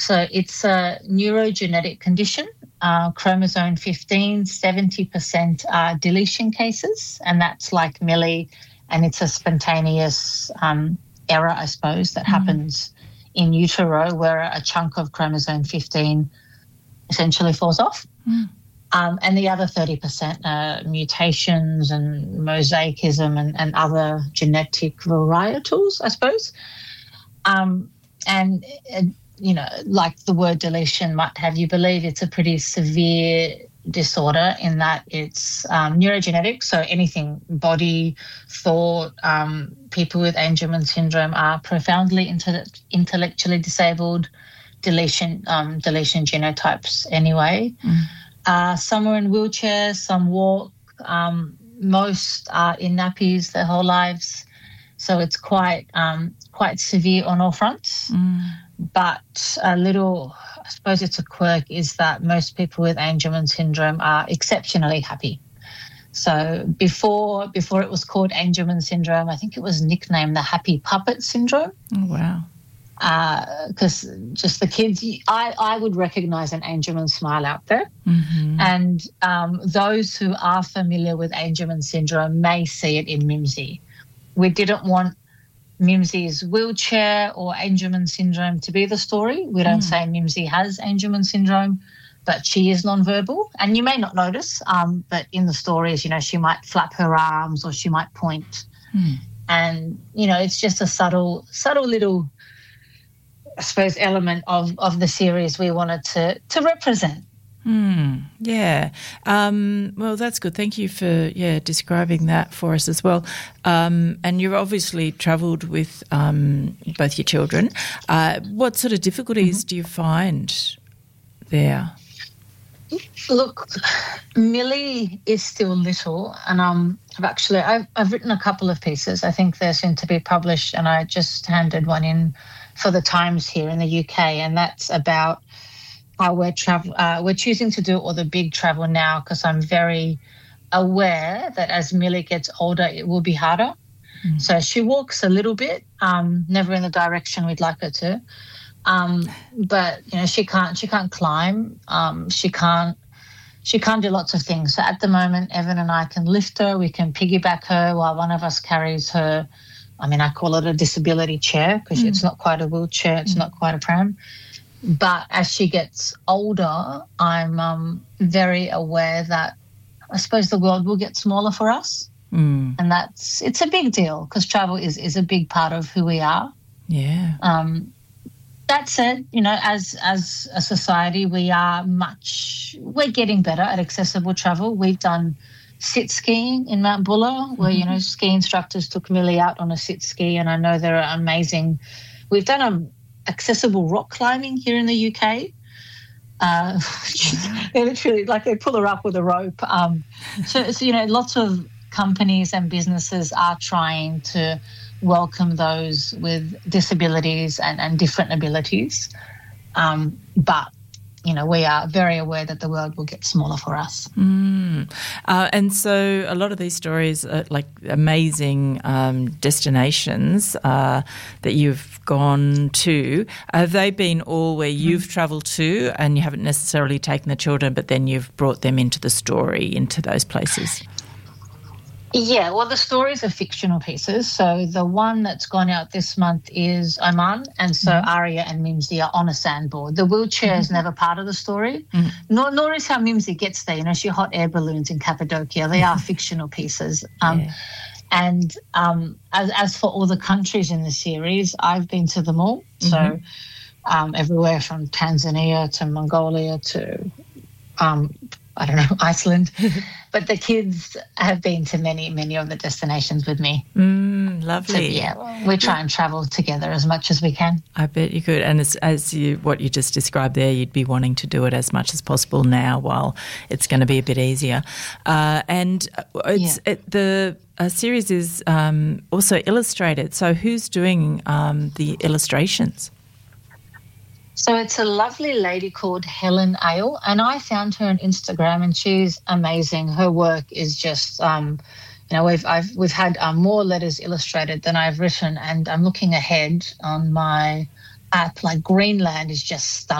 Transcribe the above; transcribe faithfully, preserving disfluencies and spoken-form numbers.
So it's a neurogenetic condition, uh, chromosome fifteen, seventy percent are deletion cases, and that's like Millie, and it's a spontaneous um, error, I suppose, that mm. happens in utero where a chunk of chromosome fifteen essentially falls off. Mm. Um, and the other thirty percent are mutations and mosaicism and, and other genetic varietals, I suppose. Um, and, uh, you know, like the word deletion might have you believe, it's a pretty severe disorder in that it's um, neurogenetic, so anything body, thought, um, people with Angelman syndrome are profoundly inte- intellectually disabled, deletion um, deletion genotypes anyway. Mm. Uh, some are in wheelchairs, some walk, um, most are in nappies their whole lives, so it's quite um, quite severe on all fronts. Mm. But a little, I suppose it's a quirk, is that most people with Angelman syndrome are exceptionally happy. So before before it was called Angelman syndrome, I think it was nicknamed the happy puppet syndrome. Oh, wow. Because uh, just the kids, I, I would recognise an Angelman smile out there. Mm-hmm. And um, those who are familiar with Angelman syndrome may see it in Mimsy. We didn't want Mimsy's wheelchair or Angelman syndrome to be the story. We don't mm. say Mimsy has Angelman syndrome, but she is nonverbal. And you may not notice, um, but in the stories, you know, she might flap her arms or she might point. Mm. And, you know, it's just a subtle, subtle little, I suppose, element of, of the series we wanted to, to represent. Hmm. Yeah. Um, well, that's good. Thank you for yeah describing that for us as well. Um, and you've obviously travelled with um, both your children. Uh, what sort of difficulties mm-hmm. do you find there? Look, Millie is still little, and um, I've actually I've, I've written a couple of pieces. I think they're soon to be published, and I just handed one in for the Times here in the U K, and that's about how we're travel, uh, we're choosing to do all the big travel now because I'm very aware that as Millie gets older, it will be harder. Mm. So she walks a little bit, um, never in the direction we'd like her to. Um, but you know, she can't she can't climb. Um, she can't she can't do lots of things. So at the moment, Evan and I can lift her. We can piggyback her while one of us carries her. I mean, I call it a disability chair because mm. it's not quite a wheelchair. It's mm. not quite a pram. But as she gets older, I'm um, very aware that I suppose the world will get smaller for us. Mm. And that's, it's a big deal because travel is, is a big part of who we are. Yeah. Um, that said, you know, as as a society, we are much, we're getting better at accessible travel. We've done sit skiing in Mount Buller where, mm-hmm. you know, ski instructors took Millie out on a sit ski, and I know they're amazing. We've done a accessible rock climbing here in the U K. Uh, they literally, like, they pull her up with a rope. Um, so, so, you know, lots of companies and businesses are trying to welcome those with disabilities and, and different abilities. Um, but, you know, we are very aware that the world will get smaller for us. Mm. Uh, and so a lot of these stories are like amazing um, destinations uh, that you've gone to. Have they been all where you've mm. travelled to and you haven't necessarily taken the children, but then you've brought them into the story, into those places? Yeah, well, the stories are fictional pieces. So the one that's gone out this month is Oman, and so mm-hmm. Aria and Mimsy are on a sandboard. The wheelchair is mm-hmm. never part of the story, mm-hmm. nor, nor is how Mimsy gets there. You know, she hot air balloons in Cappadocia. They are fictional pieces. Um, yeah. And um, as, as for all the countries in the series, I've been to them all. Mm-hmm. So um, everywhere from Tanzania to Mongolia to um I don't know, Iceland. But the kids have been to many, many of the destinations with me. Mm, lovely. So, yeah, we try and travel together as much as we can. I bet you could. And as, as you, what you just described there, you'd be wanting to do it as much as possible now while it's going to be a bit easier. Uh, and it's yeah. it, the uh, series is um, also illustrated. So who's doing um, the illustrations? So it's a lovely lady called Helen Ale, and I found her on Instagram, and she's amazing. Her work is just, um, you know, we've I've we've had um, more letters illustrated than I've written, and I'm looking ahead on my app like Greenland is just stunning.